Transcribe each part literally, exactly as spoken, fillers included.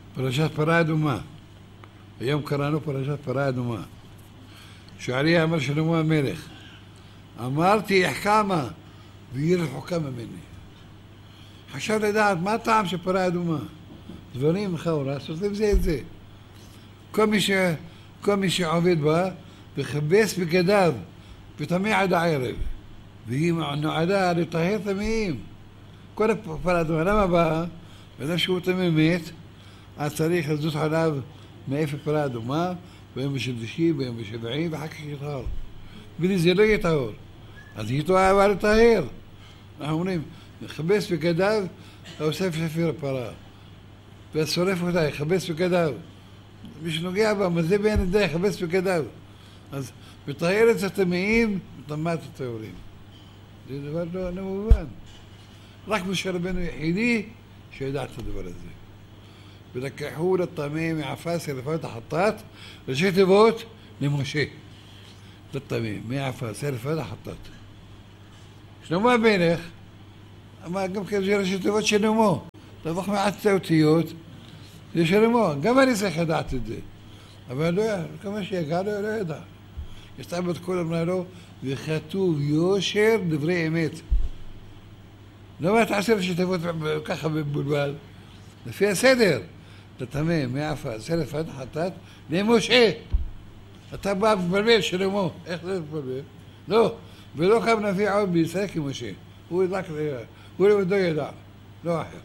פרשת פרה אדומה. היום קראנו פרשת פרה אדומה. שועריה אמר שלמה המלך, אמרתי אחכמה והיא רחוקה ממני. חשב לדעת מה הטעם של פרה אדומה. דברים לכאורה, סותרים זה את זה. כל מי, ש... כל מי שעובד בה וכבס בגדיו וטמא עד הערב, והיא נועדה לטהר טמאים. כל הפרה אדומה, למה באה? ואדם שהוא טמא מת, אז צריך לזוז עליו מאיפה פרה אדומה, ביום בשלישי, ביום בשבעי, ואחר כך יטהר. בלי זה לא יטהר. אז היא טועה לטהר. אנחנו אומרים, מכבס בגדיו, אוסף שפיר הפרה. ושורף אותה, יכבס בגדיו. מי שנוגע בה, מזה בין ידי, יכבס בגדיו. אז בטהר את הטמאים, טמאת הטהורים. זה דבר לא, לא מובן. רק משה רבנו יחידי שידע את הדבר הזה. ולקחו לטמא מעפר שרפת החטאת, ראשי תיבות למשה. לטמא מעפר שרפת החטאת. שלמה המלך אמר גם כן זה ראשי תיבות שלמה. לבח מעט האותיות זה שלמה. גם אני צריך לדעת את זה. אבל לא, כמה שיגע לו, לא ידע. יסתבר את כל אמרה לו, וכתוב יושר דברי אמת. למה אתה עושה ראשי תיבות ככה בבולבל? לפי הסדר. לטמא מעפר שרפת החטאת למשה. אתה בא מבלבל שלמה. איך זה מבלבל? לא. ולא קם נביא עוד בישראל כמשה. הוא רק הוא לבדו ידע. לא אחר.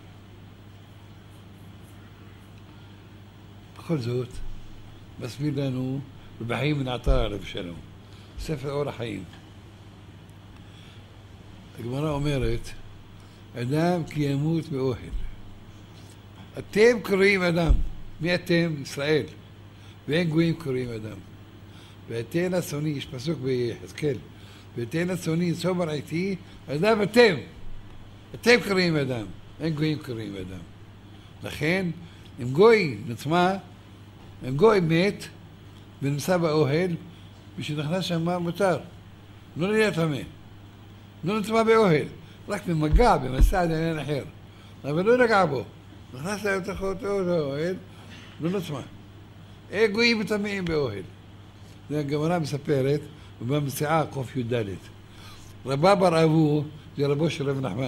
בכל זאת, מסביר לנו בבחיים מן עטר עליו שלום. ספר אור החיים. הגמרא אומרת, אדם כי ימות באוהל. אתם קוראים אדם. מי אתם? ישראל. ואין גויים קוראים אדם. ואתן הצוני, יש פסוק ביחזקאל, ואתן הצוני, צומר עיתי, אדם אתם. אתם קוראים אדם. אין גויים קוראים אדם. לכן, אם גוי נטמא, אם גוי מת ונמצא באוהל, מי שנכנס שם מותר. לא נהיה טמא. לא נטמא באוהל. רק במגע, במסע עניין אחר. אבל לא נגע בו. נכנס להם תחת האוהל, לא נטמא. אין גויים וטמאים באוהל. זה הגמרא מספרת, ובמציאה קוף י"ד. רבא בר אבו, זה רבו של רב נחמן.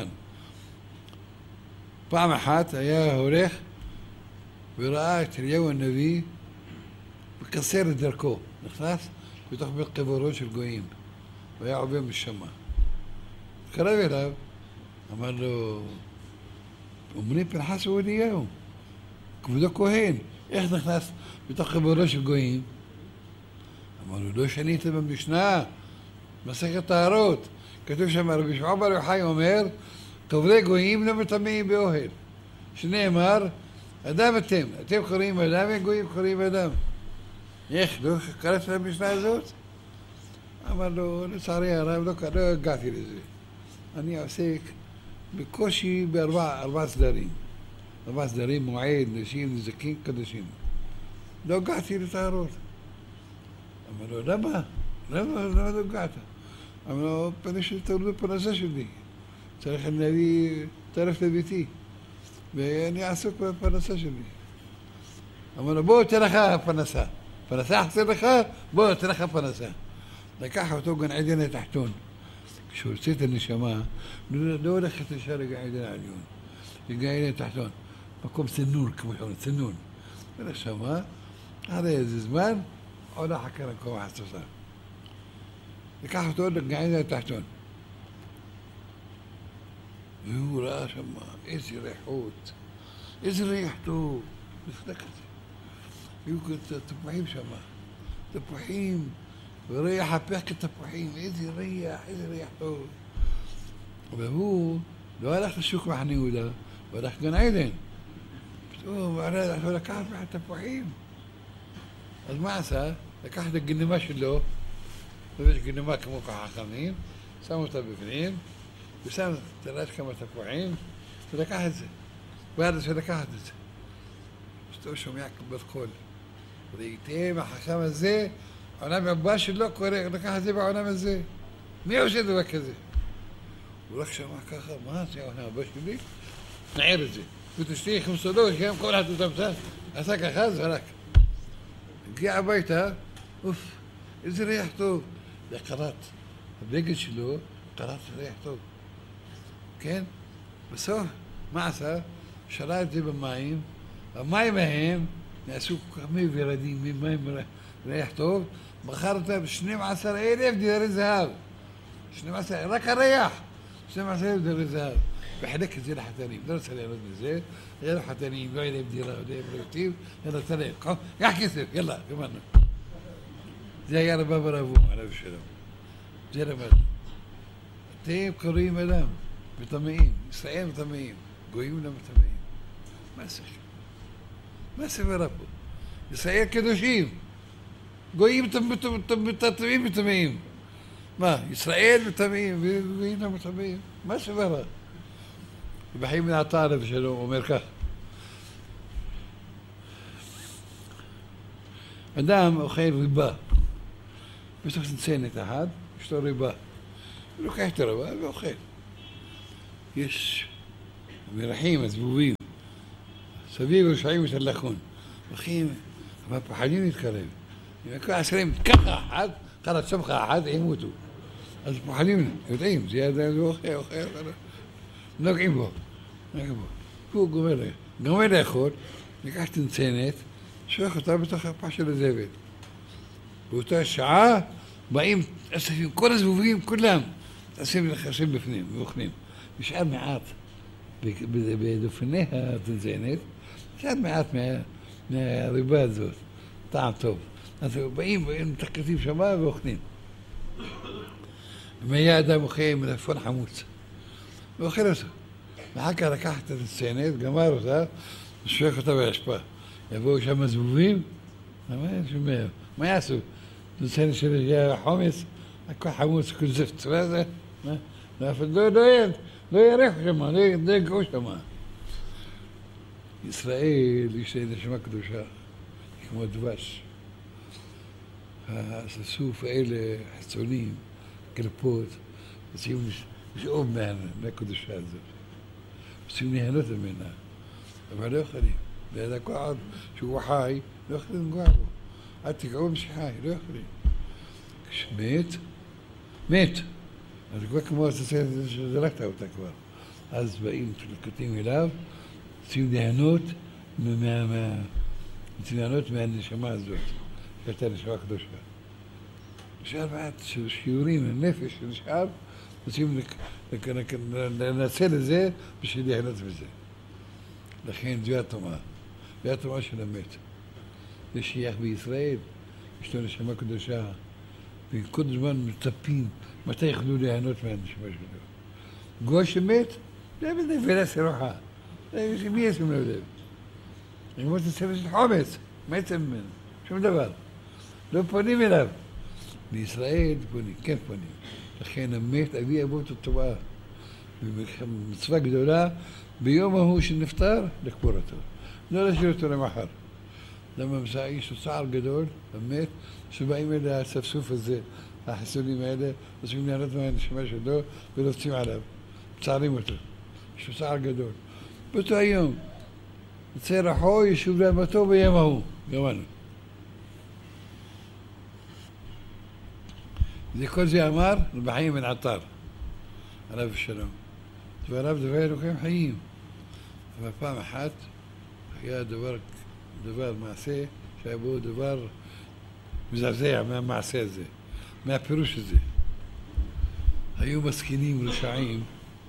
פעם אחת היה הולך וראה את אליהו הנביא מקצר את דרכו. נכנס בתוך בית קברות של גויים. והיה עובר משמה. קרב אליו, אמר לו, אומרים פנחס הוא אליהו, כבודו כהן, איך נכנס בתוך קברות של גויים? אמר לו, לא שנית במשנה, מסכת טהרות. כתוב שם, רבי שמעון בר יוחאי אומר, קברי גויים לא מטמאים באוהל. שנאמר, אדם אתם, אתם קוראים אדם, אין גויים קוראים אדם. איך, לא קראת למשנה הזאת? אמר לו, לצערי הרב, לא, לא הגעתי לזה. אני עוסק בקושי בארבע ארבע סדרים. ארבע סדרים, מועד, נשים, נזקים, קדושים. לא הגעתי לטהרות. אמר לו, למה? למה? למה לא הגעת? אמר לו, פני שתורידו פרנסה שלי. צריך להביא טרף לביתי. ואני עסוק בפרנסה שלי. אמר לו, בוא, תן לך פרנסה. פרנסה חסר לך? בוא, תן לך פרנסה. לקח אותו גן עדן התחתון. כשהוא הוציא את הנשמה, לא הולכת ישר לגן עדן העליון. לגן עדן התחתון. מקום צנון, כמו שאומרים, צנון. הולך שמה, אחרי איזה זמן, עולה חכה למקום החסוסה. לקח אותו לגן עדן התחתון. והוא ראה שם איזה ריחות, איזה ריח טוב, מסתכל את זה. היו תפוחים שם, תפוחים, וריח הפך כתפוחים, איזה ריח, איזה ריח טוב. והוא לא הלך לשוק מחנה יהודה, הוא הלך גן עדן. פתאום הוא הלך לקחת מהתפוחים. אז מה עשה? לקח את הגנימה שלו, ויש גנימה כמו כחכמים, שם אותה בפנים, ושם תלש כמה תפוחים, ולקח את זה. ועד שלקח את זה. פתאום שומע בת קול. ראיתם החכם הזה, העולם הבא שלו קורא, לקח את זה בעולם הזה. מי עושה דבר כזה? הוא רק שמע ככה, מה זה העולם הבא שלי? נער את זה. ותשתי חמסודו, שגם כל אחד אותם, עשה ככה, זרק. הגיע הביתה, אוף, איזה ריח טוב. זה קרט. הבגד שלו קרט ריח טוב. כן? בסוף, מה עשה? שרה את זה במים, המים ההם נעשו כל כך מי ורדים, ממים ריח טוב, מכר אותם שנים עשר אלף דינרי זהב. שנים עשר, רק הריח, שנים עשר אלף דינרי זהב. וחלק את זה לחתנים, לא רוצה ליהנות מזה, היה לו חתנים, לא היה להם דירה, לא היה להם רהיטים, יאללה תלך, קח כסף, יאללה, גמרנו. זה היה רבא בר אבו, עליו השלום. זה למדנו. אתם קוראים אדם, וטמאים, ישראל וטמאים, גויים להם וטמאים. מה זה? מה סברה פה? ישראל קדושים, גויים טמאים וטמאים. מה, ישראל וטמאים, וגויים להם וטמאים. מה סברה? רבי בן עטר עליו השלום אומר כך, אדם אוכל ריבה, יש לו צנצנת אחת, יש לו ריבה, הוא לוקח את הריבה ואוכל. יש מרחים, הזבובים, סביב רשעים ושלחון, הולכים, אבל פחדים להתקרב. אם יקרו עשרים ככה אחת, חלת שבחה אחת, ימותו. אז פחדים, יודעים, זה ידע, הוא אוכל, אוכל, אוכל. נוגעים בו, נוגעים בו. הוא גומר, גומר לאכול, ניקח צנצנת, שולח אותה בתוך הפח של הזבל. באותה שעה באים, אספים, כל הזבובים, כולם, אספים לחשים בפנים, ואוכלים. נשאר מעט בדופני הצנצנת, נשאר מעט מהריבה הזאת, טעם טוב. אז באים, באים, מתקלטים שמה ואוכלים. והיה אדם אוכל מלפון חמוץ. ואוכל אותו. ואחר כך לקח את הצנצנת, גמר אותה, ושולח אותה בהשפעה. יבואו שם זבובים, מה יעשו? צנצנת של חומץ, הכל חמוץ, כל זפת, מה זה? לא ירחו שם, לא יגעו שם. ישראל יש לה נשמה קדושה, כמו דבש. הסוף האלה, חצונים, קלפות, רוצים לשאוב מהקדושה הזאת. רוצים ליהנות ממנה, אבל לא יכולים. ליד כל עד שהוא חי, לא יכולים לנגוע בו. עד תגעו משחי, לא יכולים. כשמת, מת. אז כבר כמו שזרקת אותה כבר. אז באים, תלקטים אליו, רוצים ליהנות ליהנות מהנשמה הזאת, שהייתה נשמה קדושה. נשאר מעט של שיעורים, הנפש שנשאר, רוצים לנצל את זה בשביל ליהנות בזה. לכן זו התאמה, זו התאמה של המת. זה שייך בישראל, יש לו נשמה קדושה, וכל זמן מצפים מתי יכולו ליהנות מהנשמה שלו. גוי שמת, זה בנפל הסירוחה. מי ישים לו לב? נגמות לצבע של חומץ, מה יצא ממנו? שום דבר. לא פונים אליו. בישראל פונים, כן פונים. לכן המת אבי אבות התורה. במצווה גדולה, ביום ההוא שנפטר, לקבור אותו. לא להשאיר אותו למחר. למה יש לו צער גדול, המת, שבאים אל הספסוף הזה, החיסונים האלה, רוצים ליהנות מהנשמה שלו ולוחצים עליו. מצערים אותו. יש לו צער גדול. באותו היום, יצא רחו, ישוב לאמתו ביום ההוא. גמרנו. זה כל זה אמר רבי בן עטר, עליו השלום. דבריו דברי אלוקים חיים. אבל פעם אחת היה דבר, דבר מעשה, שהיה בו דבר מזעזע מהמעשה הזה, מהפירוש הזה. היו מסכנים רשעים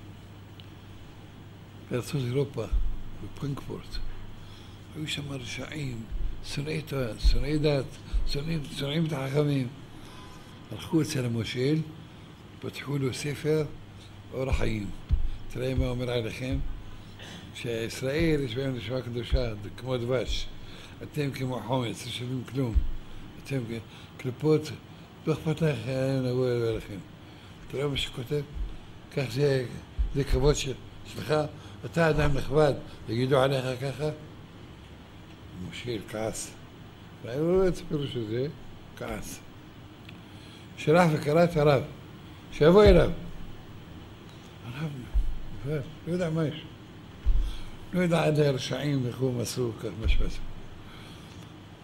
בארצות אירופה, בפרנקפורט. היו שם רשעים, שונאי דת, שונאים את החכמים. הלכו אצל המושל, פתחו לו ספר אור החיים. תראה מה אומר עליכם, שישראל יש בהם נשמה קדושה, כמו דבש. אתם כמו חומץ, לא שווים כלום. אתם קליפות, לא אכפת לך לבוא אליכם. תראה מה שכותב, כך זה, זה כבוד שלך, אתה אדם נכבד, יגידו עליך ככה. המושל כעס. ראינו לו את הפירוש הזה, כעס. שלח וקרא את הרב, שיבוא אליו. הרב, לא יודע מה יש. לא יודע עד הרשעים וכו מסרו כך, מה שעשו.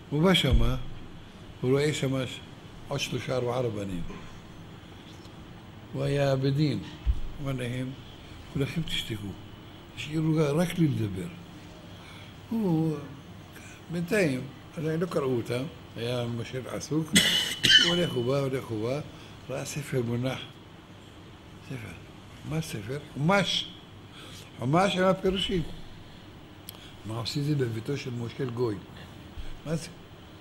הוא בא שמה, הוא רואה שמה עוד שלושה ארבעה רבנים. הוא היה בדין, הוא אמר להם, כולכם תשתקו, תשאירו רק לי לדבר. הוא, בינתיים, לא קראו אותם, היה משל עסוק, הוא הולך ובא, הולך ובא, ראה ספר מונח. ספר, מה ספר? חומש. חומש עם הפירושים. מה עושים את זה בביתו של מושל גוי? מה זה?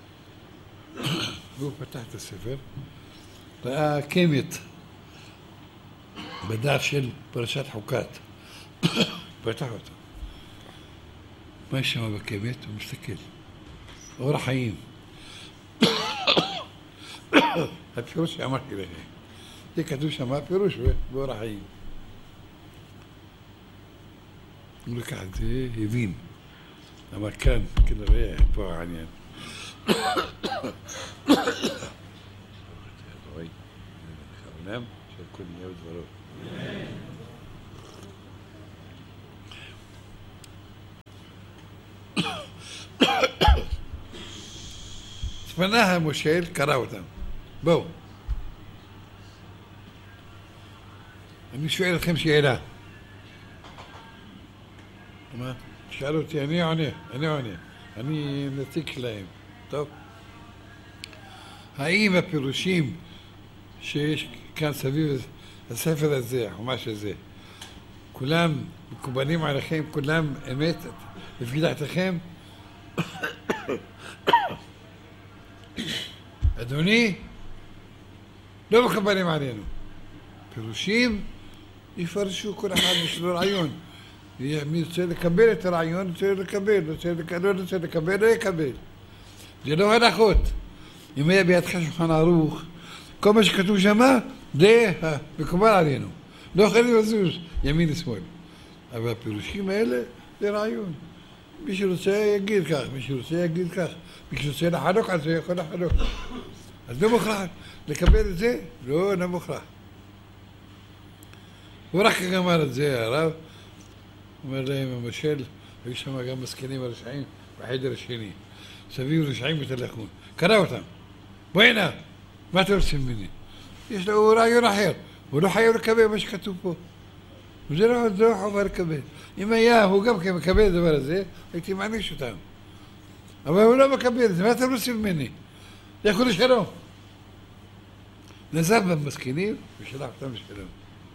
והוא פתח את הספר, ראה קמת בדף של פרשת חוקת. פתח אותו. מה יש שם בקמת? הוא מסתכל. אור החיים. הפירוש שאמרתי לכם. זה כתוב שם הפירוש באור החיים. הוא לקח את זה, הבין. אמר כאן, כנראה, פה העניין. העולם של כל יהיה ודברו. פנה המושל, קרא אותם. בואו. אני שואל אתכם שאלה. מה? שאלו אותי, אני עונה, אני עונה. אני נציג שלהם. טוב? האם הפירושים שיש כאן סביב הספר הזה, החומש הזה, כולם מקובלים עליכם, כולם אמת, לפי דעתכם? אדוני, לא מקבלים עלינו. פירושים יפרשו כל אחד בשביל רעיון. מי רוצה לקבל את הרעיון, רוצה לקבל, לא רוצה לקבל, לא יקבל. זה לא הנחות. אם היה בידך שולחן ערוך, כל מה שכתוב שמה, זה מקובל עלינו. לא יכולים לזוז ימין ושמאל. אבל הפירושים האלה זה רעיון. מי שרוצה יגיד כך, מי שרוצה יגיד כך. מי שרוצה לחלוק על זה יכול לחלוק. אז לא מוכרח לקבל את זה? לא, לא מוכרח. הוא רק גמר את זה, הרב. אומר להם, המשל, היו שם גם מסכנים הרשעים בחדר השני. סביב רשעים בתלכון. קרא אותם. בוא הנה, מה אתם רוצים ממני? יש לו רעיון אחר. הוא לא חייב לקבל מה שכתוב פה. וזה לא, לא חובה לקבל. אם היה, הוא גם מקבל את הדבר הזה, הייתי מעניש אותם. אבל הוא לא מקבל את זה, מה אתם רוצים ממני? לכו לשלום. נזף במסכנים ושלח אותם לשלום.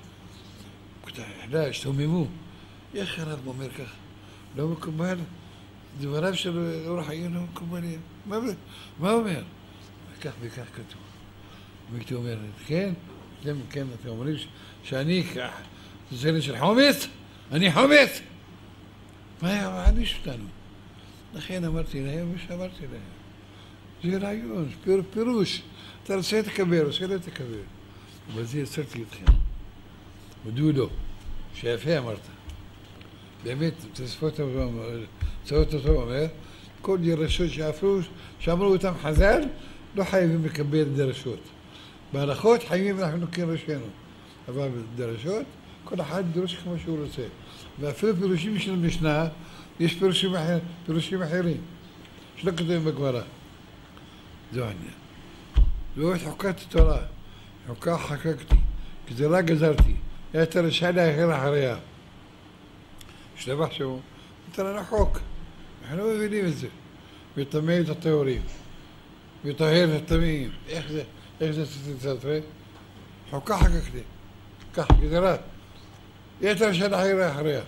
לא, השתוממו. איך הרב אומר כך? לא מקובל? דבריו של אור החיים לא מקובלים. מה, מה אומר? כך וכך כתוב. והייתי אומר, כן? אתם, כן, אתם אומרים שאני זה של חומץ? אני חומץ? מה היה מעניש אותנו? לכן אמרתי להם ושאמרתי להם. זה רעיון, פיר, פירוש. אתה רוצה תקבל, רוצה לא תקבל. אבל זה יצרתי אתכם. הודו לו, שיפה אמרת. באמת, תספות אותו אומר, כל דרשות שאפרו, שאמרו אותם חז"ל, לא חייבים לקבל דרשות. בהלכות חייבים אנחנו נוקרים ראשנו. אבל בדרשות, כל אחד דרוש כמו שהוא רוצה. ואפילו פירושים של המשנה, יש פירושים, אחר, פירושים אחרים, שלא כתובים בגמרא. זו העניין. זו את חוקת התורה, חוקה חקקתי, גזירה גזרתי, הייתה רשעה לאחר אחריה. שלבח שהוא, נתן לנו חוק, אנחנו לא מבינים את זה. ויטמא את הטהורים, ויטהר את הטמאים. איך זה, איך זה תצטרף? חוקה חקקתי, כך גזירה. הייתה רשעה לאחר אחריה.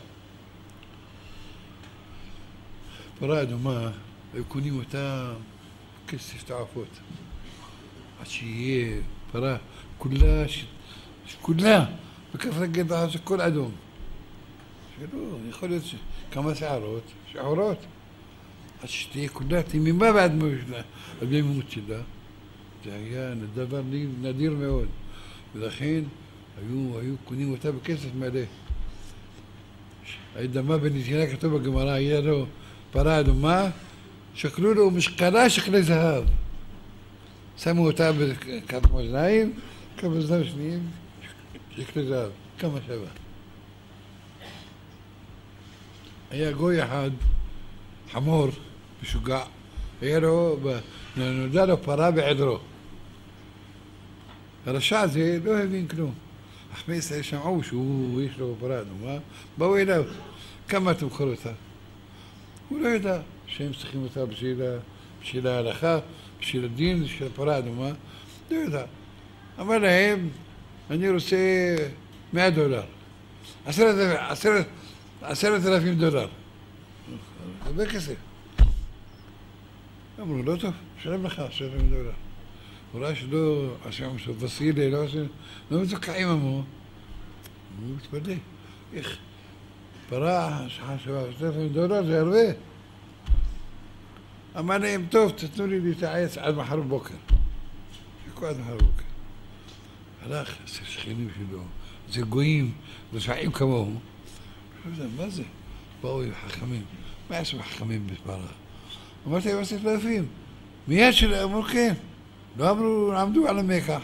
פרה אדומה, היו קונים אותה כסף תעפות. עד שיהיה פרה, כולה, כולה, בכף רגל זה כל אדום. שלא, יכול להיות כמה שערות, שערות. עד שתהיה כולה, תמימה בעד הדמימות שלה. זה היה דבר נדיר מאוד. ולכן היו, היו קונים אותה בכסף מלא. האדמה בנתינה כתוב בגמרא, היה לו פרה אדומה, שקלו לו משקלה שקלי זהב. שמו אותה בכף מאזניים, כף מאזניים שניים, שקלי זהב. כמה שווה. היה גוי אחד, חמור, משוגע, היה לו, נולדה לו פרה בעדרו. הרשע הזה לא הבין כלום. חכמי ישראל שמעו שהוא, יש לו פרה אדומה, באו אליו, כמה תמכור אותה? הוא לא ידע שהם צריכים אותה בשביל ההלכה, בשביל הדין, בשביל הפרה אדומה, לא ידע. אמר להם, אני רוצה מאה דולר, עשרת, עשרת, עשרת אלפים דולר. הרבה כסף. אמרו, לא טוב, שלם לך עשרת אלפים דולר. אולי שלא עושים וסילה, לא עושים, לא מתוקעים אמרו. הוא מתפלא, איך פרה שווה עשרת אלפים דולר זה הרבה. אמר להם, טוב, תתנו לי להתעץ עד מחר בבוקר. חכו עד מחר בבוקר. הלך, עשר שכנים שלו, זה גויים, רשעים כמוהו. מה זה? באו עם חכמים. מה יעשו חכמים בפרה? אמרתי להם עשרת אלפים. מיד שלהם, אמרו כן. לא אמרו, עמדו על המקח.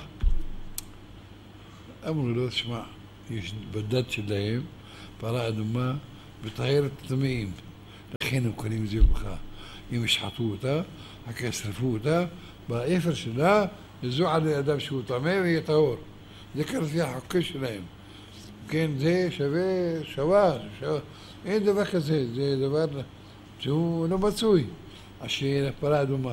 אמרו לו, תשמע, יש בדת שלהם פרה אדומה וטהרת טמאים. לכן הם קונים את זה ממך. אם ישחטו אותה, רק ישרפו אותה, באפר שלה יזו על אדם שהוא טמא ויהיה טהור. זה כאן לפי החוקי שלהם. כן, זה שווה, שווה, שווה. אין דבר כזה, זה דבר שהוא לא מצוי, אשר פרה אדומה.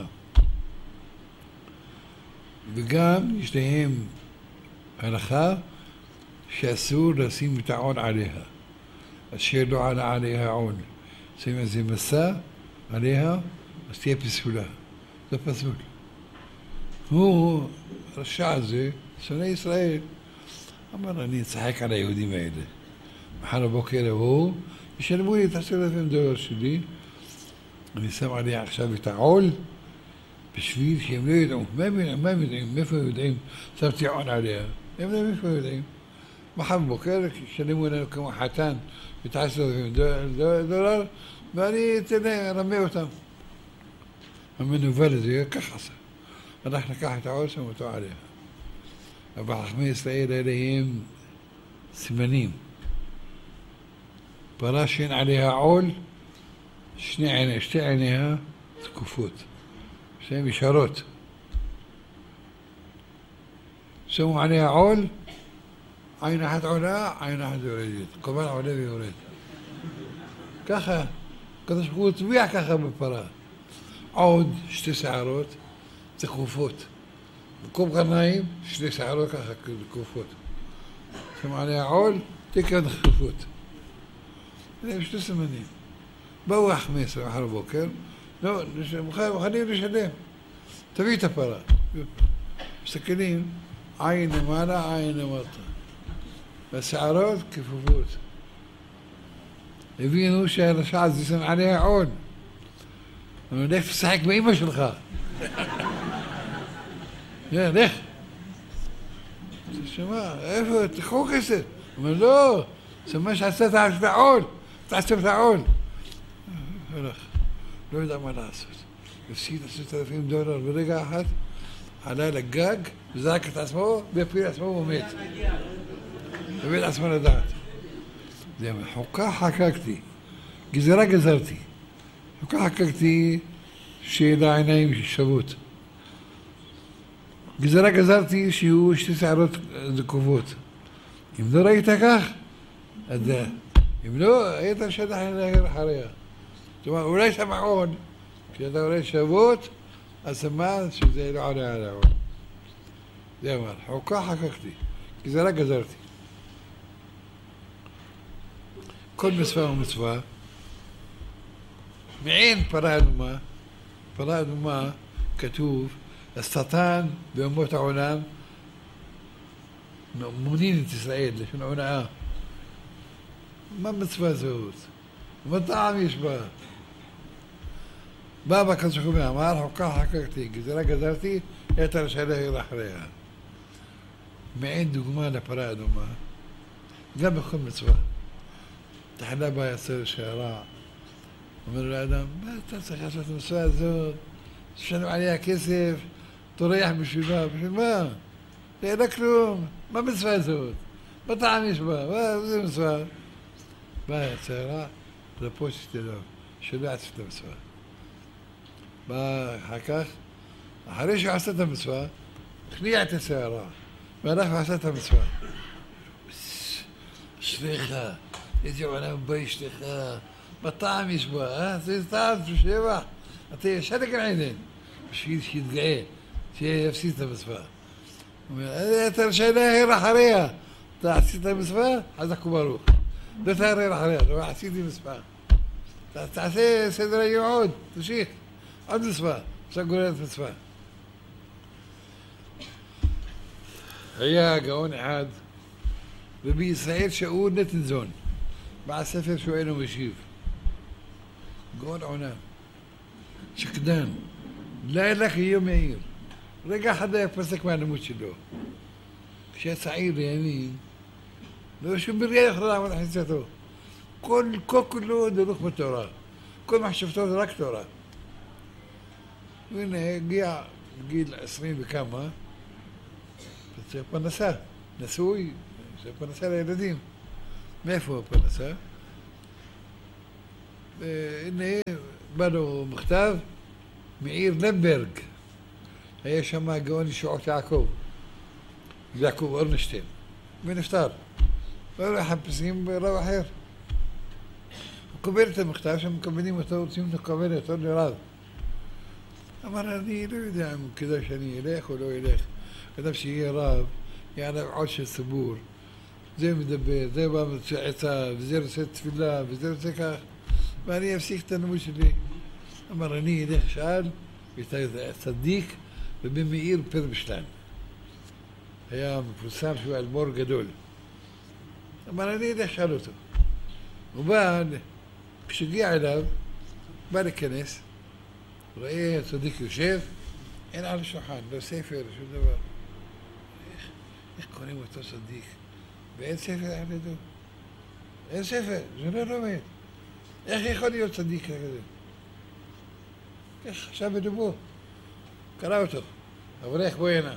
וגם יש להם הלכה שאסור לשים את העול עליה, אשר לא עלה עליה עול. שמים איזה מסע עליה, אז תהיה פסולה. זה פסול. הוא, הרשע הזה, שונא ישראל, אמר, אני אצחק על היהודים האלה. מחר בבוקר יבואו, ישלמו לי את עשרת אלפים דולר שלי, אני שם עליה עכשיו את העול, בשביל שהם לא יודעים, מה הם יודעים, מה הם יודעים, מאיפה הם יודעים, שמתי עול עליה, הם לא מאיפה יודעים. מחר בבוקר ישלמו לנו כמו חתן את עשרת אלפים דולר, ואני אתן להם, רמי אותם. המנוול הזה, כך עשה. אנחנו נקח את העול, שם אותו עליה. אבל חכמי ישראל האלה הם סימנים. פרה שאין עליה עול, שני עיניה, שתי עיניה תקופות. שהן ישרות. שמו עליה עול, עין אחת עולה, עין אחת יורדת. כלומר עולה ויורד. ככה, הקדוש ברוך הוא הצביע ככה בפרה. עוד שתי שערות תקופות. במקום קרניים, שתי שערות ככה תקופות. שמו עליה עול, תקן תקופות. אלה שתי סימנים. באו חכמי ישראל מחר בבוקר, לא, מוכנים לשלם. תביא את הפרה. מסתכלים, עין למעלה, עין למטה. והשערות כפופות. הבינו שהרשע הזה שם עליה עול. אמרו, לך תשחק באמא שלך. לך. תשמע, איפה? תקחו כסף. אמרו, לא, זה מה שעשית את העול. תעשו את העול. הלך. לא יודע מה לעשות. הפסיד עשרת אלפים דולר ברגע אחד, עלה לגג, זרק את עצמו, והפיל עצמו ומת. הביא את עצמו לדעת. זה חוקה חקקתי, גזרה גזרתי. חוקה חקקתי שאלה עיניים שוות. גזרה גזרתי שיהיו שתי שערות זקופות. אם לא ראית כך, אז אם לא, היית שטח אחריה. זאת אומרת, אולי שמעון, כשאתה רואה שוות, אז סימן שזה לא עולה על העול. זה אמר, חוקה חקקתי, גזרה גזרתי. כל מצווה ומצווה, מעין פרה אדומה, פרה אדומה כתוב, השטן באומות העולם מונין את ישראל, לשון הונאה. מה מצווה זאת? מה טעם יש בה? בא בקדוש ברוך הוא אמר, חוקה חקקתי, גזרה גזרתי, את הרשעה אחריה. מעין דוגמה לפרה אדומה, גם בכל מצווה. תחלה בה יצר שערה, אומר לאדם, מה אתה צריך לעשות מצווה הזאת? ששלם עליה כסף, תורח בשבילה, בשביל מה? זה לא כלום, מה מצווה הזאת? מה טעם יש בה? מה זה מצווה? באה יצרה, לפושט אליו, שלא יעשית את המצווה. בא אחר כך, אחרי שהוא עשה את המצווה, הכניע את השערה, והלך ועשה את המצווה. אשריך, איזה עולם בא אשתך, בטעם יש בה, אה? זה טעם שבח. אתה ישר לגן עדן, בשביל שיתגאה, שיפסיד את המצווה. הוא אומר, אתה רשאי להעיר אחריה, אתה עשית את המצווה, חזק וברוך. לא תערער אחריה, לא עשיתי מצווה. תעשה סדר היום עוד, תמשיך, עוד מצווה, עכשיו גוללת מצווה. היה גאון אחד, ובישראל שאול נתנזון, בעל ספר שואל ומשיב. גאון עולם, שקדן, לילה כיום יאיר, רגע אחד היה פסק מהלימוד שלו. כשהיה צעיר לימין, לא שום בריאה יכולה לעמוד על חציתו. כל כל כולו דרוך בתורה, כל מחשבתו זה רק תורה. והנה הגיע בגיל עשרים וכמה, צריך פרנסה, נשוי, צריך פרנסה לילדים. מאיפה הפרנסה? והנה בא לו מכתב מעיר למברג, היה שם הגאון ישועות יעקב, יעקב אורנשטיין, ונפטר. והיו מחפשים ברב אחר. הוא קבל את המכתב שמקבלים אותו, רוצים לקבל אותו לרב. אמר, אני לא יודע אם כדאי שאני אלך או לא אלך. אדם שיהיה רב, יעלה עוד של ציבור. זה מדבר, זה בא מצא עצה, וזה רוצה תפילה, וזה רוצה כך. ואני אפסיק את הלימוד שלי. אמר, אני אלך שאל, את הצדיק, ובמאיר פרבשטיין. היה מפורסם שהוא אלמור גדול. אמר, אני אלך שאל אותו. הוא בא, כשהגיע אליו, בא להיכנס, רואה הצדיק יושב, אין על השולחן, לא ספר, שום דבר. איך, איך קוראים אותו צדיק? ואין ספר על ידו. אין ספר, זה לא לומד. איך יכול להיות צדיק כזה? איך חשב בדובו? קרא אותו. אברך בוא הנה.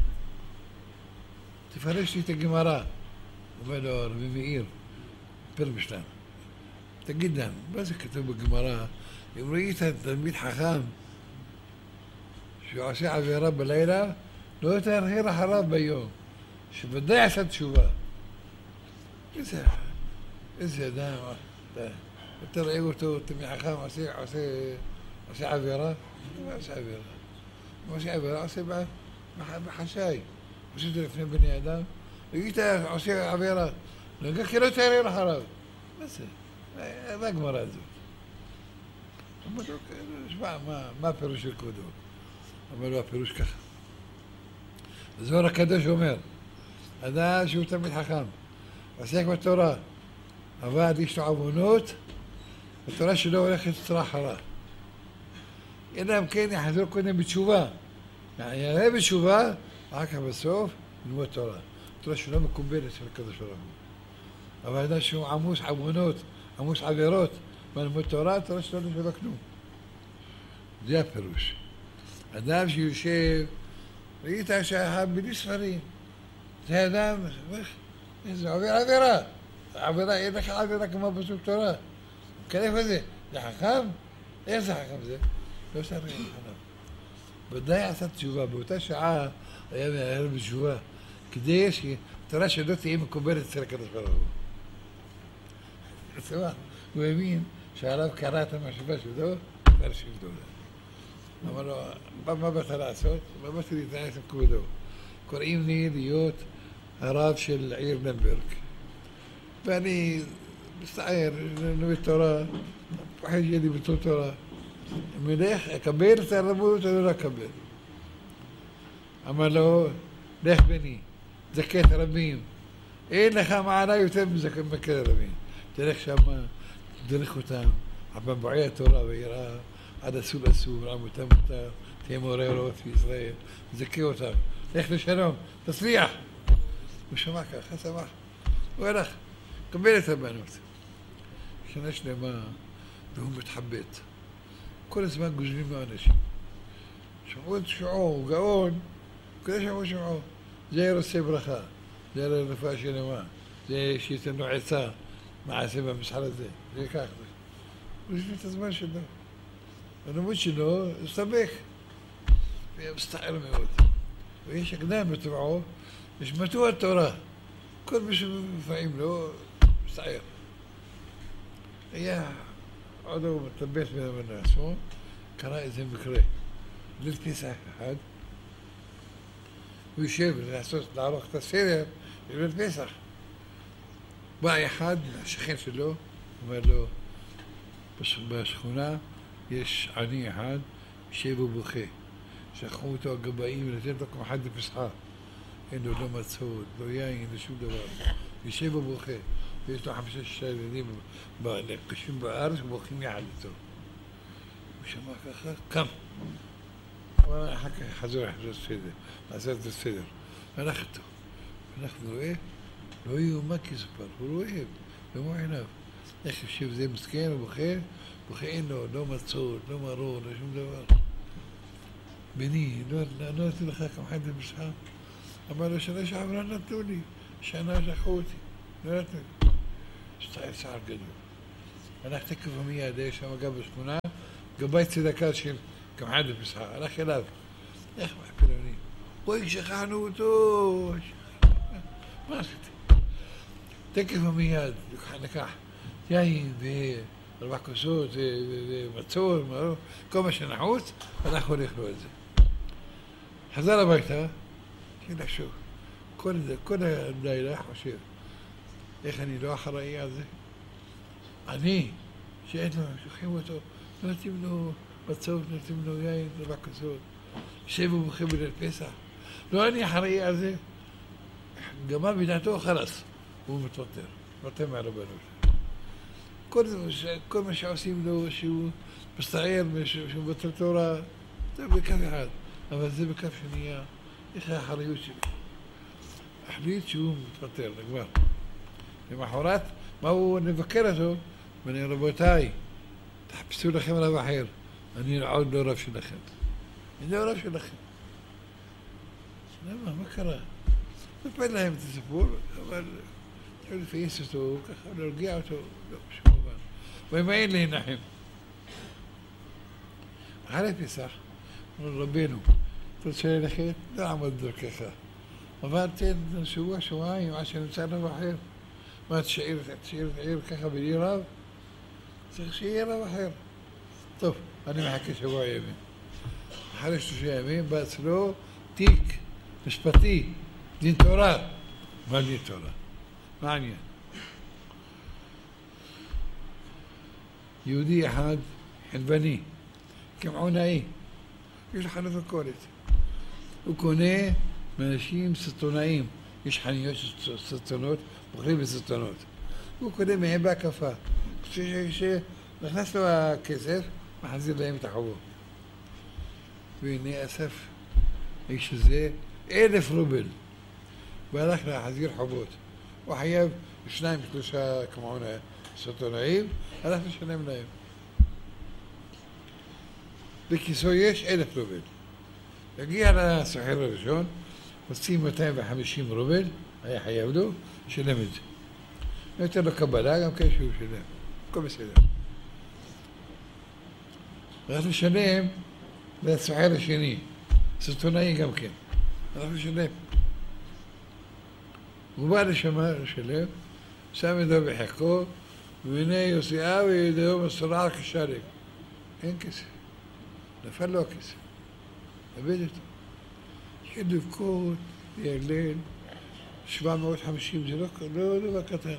תפרש לי את הגמרא. אומר לו, רבי מאיר, פרבשטיין. תגיד לנו, מה זה כתוב בגמרא? אם ראית תלמיד חכם שהוא עושה עבירה בלילה, לא תרהר אחריו ביום, שוודאי עשה תשובה. איזה, איזה אדם, אתה רואה אותו, תלמיד חכם עושה, עושה, עושה עבירה? לא עושה עבירה. הוא עושה עבירה, עושה בחשאי. עושה את זה לפני בני אדם, ראית עושה עבירה, נגע כי לא תרהר אחריו. מה זה? מה הגמרא הזאת? אמר לו, שמע, מה הפירוש של כבודו? אמר לו, הפירוש ככה. הזוהר הקדוש אומר, אדם שהוא תלמיד חכם, עוסק בתורה, אבל יש לו עוונות, התורה שלו הולכת לצרה חרה. אלא אם כן יחזור קודם בתשובה. יעלה בתשובה, אחר כך בסוף, ללמוד תורה. התורה שלו מקובלת של הקדוש ברוך הוא. אבל אדם שהוא עמוס עוונות, עמוס עבירות, בלימוד תורה, התורה שלו לא שווה כלום. זה הפירוש. אדם שיושב, ראית שהאחד בלי ספרים. זה אדם, זה עובר עבירה. עבירה, אין לך עבירה כמו בסוף תורה. כן, איפה זה? זה חכם? איך זה חכם זה? לא צריך חכם. ודאי עשה תשובה, באותה שעה היה מהר בתשובה, כדי שהתורה שלו תהיה מקובלת אצל הקדוש ברוך הוא. בסדר? הוא האמין שעליו קרא את המחשבה שלו, כבר שבדו. אמר לו, מה באת לעשות? מה באתי להתנהג עם כבודו? קוראים לי להיות הרב של עיר למברג. ואני מסתער, לומד תורה, פוחד יהיה לי ביטול תורה. אם אלך, אקבל את הרבנות או לא אקבל. אמר לו, לך בני, זכה את הרבים. אין לך מעלה יותר ממזכה הרבים. תלך שמה, תדריך אותם, במבועי התורה ויראה, עד אסור אסור, עמותם מותר, תהיה מורה הוראות בישראל, זכה אותם, לך לשלום, תצליח. הוא שמע ככה, שמח. הוא הלך, קבל את הבנות. שנה שלמה, והוא מתחבט. כל הזמן גוזלים מהאנשים. שמעו את שמעו, הוא גאון, כדי שמעו שמעו. זה רוצה ברכה, זה רפואה שלמה, זה שייתן לו עצה, מעשה במסחר הזה, זה כך. הוא ישנה את הזמן שלו. הנמות שלו הסתבך, והיה מסתער מאוד. ויש הקדם בטבעו, נשמתו התורה. כל מי שמפעים לו, מסתער. היה עוד הוא מתלבט בין עצמו, קרא איזה מקרה. ליל פסח אחד, הוא יושב לעשות, לערוך את הסדר ליל פסח. בא אחד, השכן שלו, אומר לו, בשכונה יש עני אחד, יושב ובוכה. שכחו אותו הגבאים ולתת לו כמו חד לפסחה. אין לו לא מצות, לא יין, לא שום דבר. יושב ובוכה. ויש לו חמישה שישה ילדים קשים בארץ ובוכים יחד איתו. הוא שמע ככה, קם. אבל אחר כך חזור לחזור סדר, לעשות את הסדר. הלך איתו. הלך ורואה, לא יאומן כי יסופר, הוא רואה, במו עיניו. איך יושב זה מסכן ובוכה, בוכה אין לו, לא מצות, לא מרור, לא שום דבר. בני, לא נתתי לך כמה חד לפסחה. אמר לו, שנה שעברה נתנו לי, שנה שכחו אותי, לא נתנו לי. סתער צער גדול. הלך תקף מיד, יש שם גם בשכונה, גבאי צדקה של כמה חד לפסחה, הלך אליו. איך מהפילונים? אוי, שכחנו אותו. מה עשיתי? תקף מיד, לקח יין וארבע כוסות ומצור, כל מה שנחוץ, הלך הולך לו את זה. חזר הביתה, התחיל לחשוב. כל הלילה חושב, איך אני לא אחראי על זה? אני, שאין לו, שוכחים אותו, לא נותנים לו מצות, נותנים לו יין, ארבע כוסות. יושב ובוכה בליל פסח. לא אני אחראי על זה. גמר בדעתו חלס, הוא מתוותר, מתוותר מהרבנות. כל, כל מה שעושים לו, שהוא מסתער, שהוא מבטל תורה, זה בכף אחד, אבל זה בכף שנייה, איך האחריות שלי? החליט שהוא מתפטר, נגמר. למחרת, מה הוא נבקר אותו? ואני, רבותיי, תחפשו לכם רב אחר, אני עוד לא רב שלכם. אני לא רב שלכם. למה? מה קרה? נפל להם את הסיפור, אבל התחילו לפייס אותו, ככה להרגיע אותו, לא, שום דבר. וימאן להנחם. אחרי פסח, אמרו רבנו, אתה רוצה ללכת? לא לעמוד דרכך. אבל תן שבוע, שבועיים, עד שנמצא רב אחר. מה, תשאיר את העיר ככה בלי רב? צריך שיהיה רב אחר. טוב, אני מחכה שבוע ימים. אחרי שלושה ימים בא אצלו תיק משפטי, דין תורה. מה דין תורה? מה העניין? יהודי אחד, חלבני, קמעונאי, יש לו חנות מכולת. הוא קונה מאנשים סטונאים, יש חנויות של סטונות, מוכרים בסטונות. הוא קונה מהם בהקפה. כשנכנס לו הכסף, מחזיר להם את החובו. והנה אסף, האיש הזה, אלף רובל. והלך להחזיר חובות. הוא חייב שניים, שלושה כמעון סטונאים, הלך לשלם להם. בכיסו יש אלף רובל. הגיע לסוחר הראשון, הוציא מאתיים וחמישים רובל, היה חייב לו, שלם את זה. נותן לו קבלה, גם כן שהוא שלם. הכל בסדר. הלך לשלם לסוחר השני, סטונאי גם כן. הלך לשלם. הוא בא לשלם, שם ידו בחיקו, והנה יוסיעה וידעו מסורה כשלג. אין כסף. נפל לו הכסף. עבד אותו. התחיל לבכות, להלל, שבע מאות וחמישים, זה לא דבר קטן.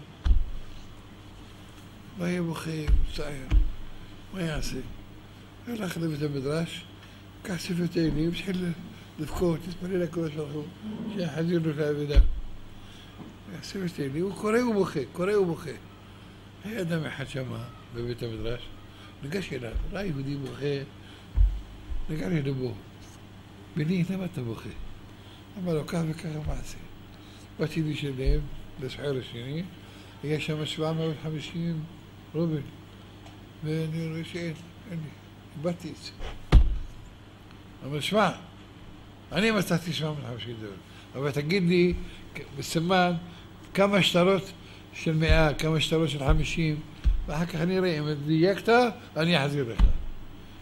מה יהיה בוכה, מצטער? מה יעשה? הלך לבית המדרש, קח ספר תהילים, התחיל לבכות, תתפלל לקדוש ברוך הוא, שיחזיר לו את האבדה. ספר תהילים, הוא קורא ובוכה, קורא ובוכה. היה אדם אחד שמה בבית המדרש, ניגש אליו, ראה יהודי בוכה, נגע לדבו. בני, למה אתה בוכה? אמר לו, כך וככה מעשה. באתי לשלם, לסוחר השני, היה שם שבע מאות וחמישים רובל. ואני רואה שאין, אין לי, איבדתי את זה. אמר, שמע, אני מצאתי שבע מאות וחמישים דולר, אבל תגיד לי, בסימן, כמה שטרות של מאה, כמה שטרות של חמישים, ואחר כך אני אראה, אם דייקת, אני אחזיר לך.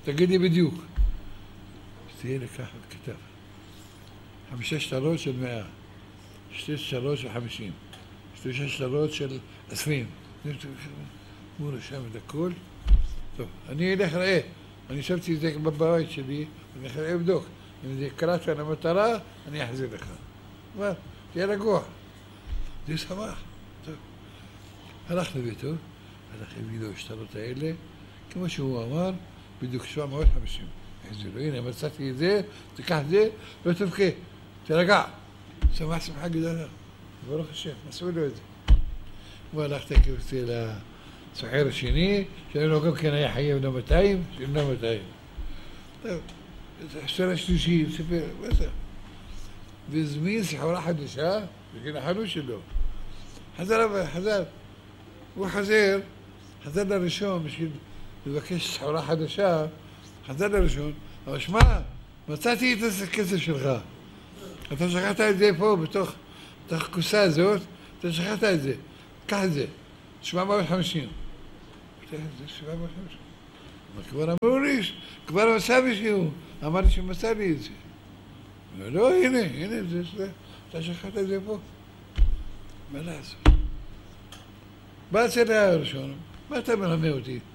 תגיד לי בדיוק. תהיה לי ככה כתב. חמישה שטרות של מאה, שתי שטרות של חמישים, שתי שטרות של עשרים. הוא רשם את הכל. טוב, אני אלך ראה. אני ישבתי את זה בבית שלי, ואני אלך ראה לבדוק. אם זה קלט על המטרה, אני אחזיר לך. אבל, תהיה רגוע. זה שמח. טוב. הלך לביתו, הלך הביא לו השטרות האלה, כמו שהוא אמר, בדיוק שבע מאות וחמישים. החזיר לו, הנה, מצאתי את זה, תיקח את זה, לא תבכה, תרגע. שמח שמחה גדולה. ברוך השם, עשו לו את זה. הוא הלך תקפתי לסוחר השני, שלנו גם כן היה חייב לו מאתיים, שילם מאתיים. טוב, השטר השלישי, סיפר, בסדר. והזמין סחורה חדשה, בגין החנות שלו. חזר, חזר. הוא חזר, חזר לראשון בשביל לבקש סחורה חדשה, חזר לראשון, אבל שמע, מצאתי את הכסף שלך. אתה שכחת את זה פה, בתוך הכוסה הזאת, אתה שכחת את זה. קח את זה, שבע מאות וחמישים. זה שבע מאות וחמישים. אבל כבר אמרו לי, כבר מצא מישהו, אמר לי שמצא לי את זה. לא, הנה, הנה, זה, אתה שכחת את זה פה. מה לעשות? בא אצל הראשון, מה אתה מרמה אותי?